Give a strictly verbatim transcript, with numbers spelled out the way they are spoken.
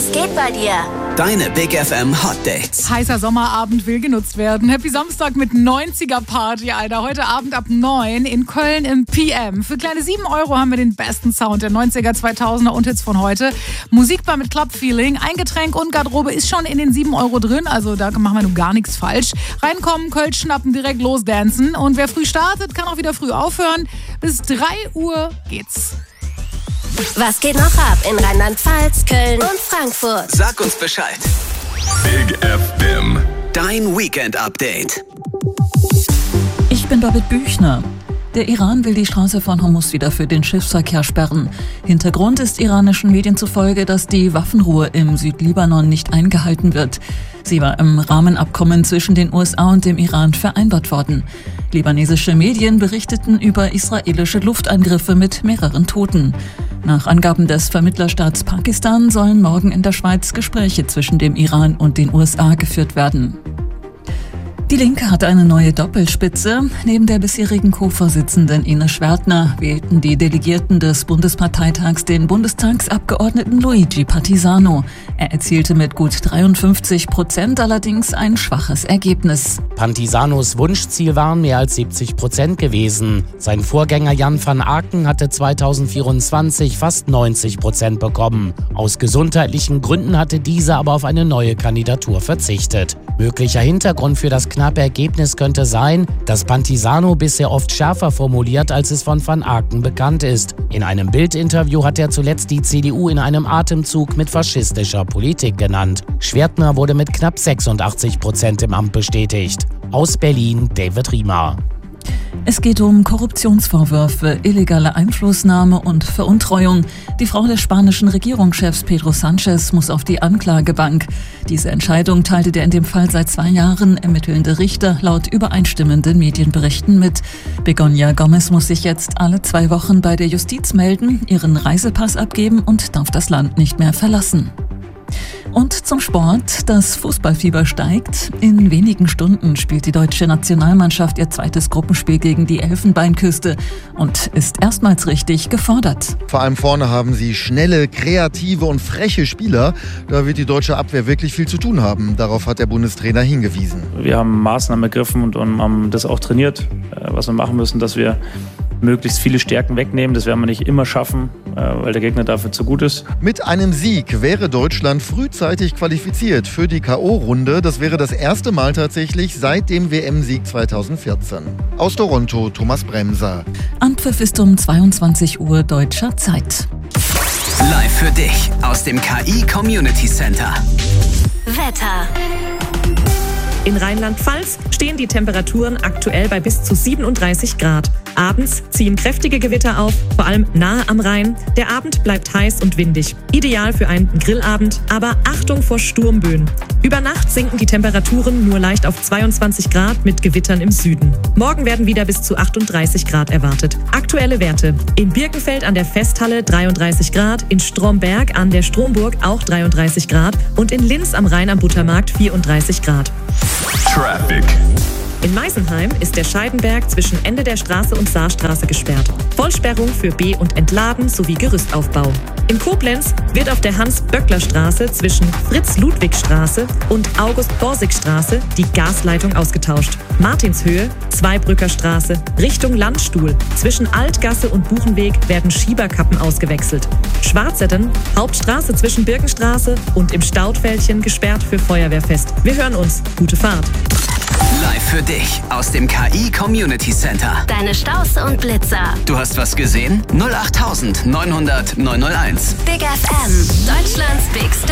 Was geht bei dir? Deine Big F M Hot Dates. Heißer Sommerabend will genutzt werden. Happy Samstag mit neunziger Party, Alter. Heute Abend ab neun in Köln im P M. Für kleine sieben Euro haben wir den besten Sound der neunziger, zweitausender und Hits von heute. Musikbar mit Club Feeling. Ein Getränk und Garderobe ist schon in den sieben Euro drin. Also da machen wir nun gar nichts falsch. Reinkommen, Kölsch schnappen, direkt losdancen. Und wer früh startet, kann auch wieder früh aufhören. Bis drei Uhr geht's. Was geht noch ab in Rheinland-Pfalz, Köln und Frankfurt? Sag uns Bescheid. Big F M. Dein Weekend-Update. Ich bin David Büchner. Der Iran will die Straße von Hormuz wieder für den Schiffsverkehr sperren. Hintergrund ist iranischen Medien zufolge, dass die Waffenruhe im Südlibanon nicht eingehalten wird. Sie war im Rahmenabkommen zwischen den U S A und dem Iran vereinbart worden. Libanesische Medien berichteten über israelische Luftangriffe mit mehreren Toten. Nach Angaben des Vermittlerstaats Pakistan sollen morgen in der Schweiz Gespräche zwischen dem Iran und den U S A geführt werden. Die Linke hat eine neue Doppelspitze. Neben der bisherigen Co-Vorsitzenden Ines Schwertner wählten die Delegierten des Bundesparteitags den Bundestagsabgeordneten Luigi Partisano. Er erzielte mit gut dreiundfünfzig Prozent allerdings ein schwaches Ergebnis. Partisanos Wunschziel waren mehr als siebzig Prozent gewesen. Sein Vorgänger Jan van Aken hatte zweitausendvierundzwanzig fast neunzig Prozent bekommen. Aus gesundheitlichen Gründen hatte dieser aber auf eine neue Kandidatur verzichtet. Möglicher Hintergrund für das knappe Ergebnis könnte sein, dass Partisano bisher oft schärfer formuliert, als es von van Aken bekannt ist. In einem Bild-Interview hat er zuletzt die C D U in einem Atemzug mit faschistischer Politik genannt. Schwertner wurde mit knapp sechsundachtzig Prozent im Amt bestätigt. Aus Berlin, David Riemer. Es geht um Korruptionsvorwürfe, illegale Einflussnahme und Veruntreuung. Die Frau des spanischen Regierungschefs Pedro Sánchez muss auf die Anklagebank. Diese Entscheidung teilte der in dem Fall seit zwei Jahren ermittelnde Richter laut übereinstimmenden Medienberichten mit. Begoña Gómez muss sich jetzt alle zwei Wochen bei der Justiz melden, ihren Reisepass abgeben und darf das Land nicht mehr verlassen. Und zum Sport. Das Fußballfieber steigt. In wenigen Stunden spielt die deutsche Nationalmannschaft ihr zweites Gruppenspiel gegen die Elfenbeinküste und ist erstmals richtig gefordert. Vor allem vorne haben sie schnelle, kreative und freche Spieler. Da wird die deutsche Abwehr wirklich viel zu tun haben. Darauf hat der Bundestrainer hingewiesen. Wir haben Maßnahmen ergriffen und haben das auch trainiert, was wir machen müssen, dass wir möglichst viele Stärken wegnehmen. Das werden wir nicht immer schaffen, weil der Gegner dafür zu gut ist. Mit einem Sieg wäre Deutschland frühzeitig qualifiziert für die K O-Runde. Das wäre das erste Mal tatsächlich seit dem W M-Sieg zweitausendvierzehn. Aus Toronto, Thomas Bremser. Anpfiff ist um zweiundzwanzig Uhr deutscher Zeit. Live für dich aus dem K I Community Center. Wetter. In Rheinland-Pfalz stehen die Temperaturen aktuell bei bis zu siebenunddreißig Grad. Abends ziehen kräftige Gewitter auf, vor allem nahe am Rhein. Der Abend bleibt heiß und windig. Ideal für einen Grillabend, aber Achtung vor Sturmböen. Über Nacht sinken die Temperaturen nur leicht auf zweiundzwanzig Grad mit Gewittern im Süden. Morgen werden wieder bis zu achtunddreißig Grad erwartet. Aktuelle Werte: in Birkenfeld an der Festhalle dreiunddreißig Grad, in Stromberg an der Stromburg auch dreiunddreißig Grad und in Linz am Rhein am Buttermarkt vierunddreißig Grad. Traffic. In Meisenheim ist der Scheidenberg zwischen Ende der Straße und Saarstraße gesperrt. Vollsperrung für B- und Entladen sowie Gerüstaufbau. In Koblenz wird auf der Hans-Böckler-Straße zwischen Fritz-Ludwig-Straße und August-Borsig-Straße die Gasleitung ausgetauscht. Martinshöhe, Zweibrücker Straße, Richtung Landstuhl. Zwischen Altgasse und Buchenweg werden Schieberkappen ausgewechselt. Schwarzetten, Hauptstraße zwischen Birkenstraße und im Staudfäldchen gesperrt für Feuerwehrfest. Wir hören uns. Gute Fahrt. Live für dich aus dem K I Community Center. Deine Staus und Blitzer. Du hast was gesehen? null acht neunhundert neunhundert neunhunderteins. Big F M. Deutschlands Big